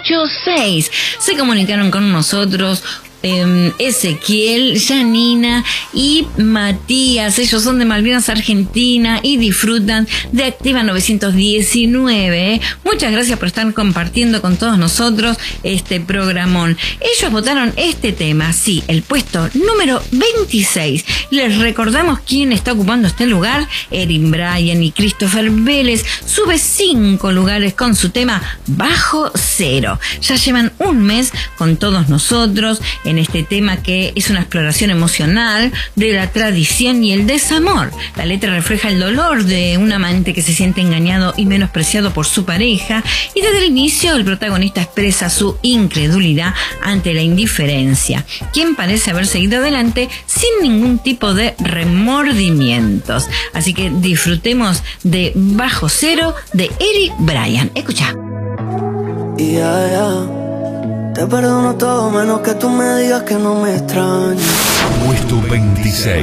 86. Se comunicaron con nosotros Ezequiel, Janina y Matías. Ellos son de Malvinas, Argentina, y disfrutan de Activa 919. Muchas gracias por estar compartiendo con todos nosotros este programón. Ellos votaron este tema, sí, el puesto número 26. Les recordamos quién está ocupando este lugar. Erin Bryan y Christopher Vélez. Sube 5 lugares con su tema Bajo Cero. Ya llevan un mes con todos nosotros en este tema, que es una exploración emocional de la tradición y el desamor. La letra refleja el dolor de un amante que se siente engañado y menospreciado por su pareja, y desde el inicio el protagonista expresa su incredulidad ante la indiferencia, quien parece haber seguido adelante sin ningún tipo de remordimientos. Así que disfrutemos de Bajo Cero de Erin Bryan. Escucha. Te perdono todo menos que tú me digas que no me extrañas. Puesto 26.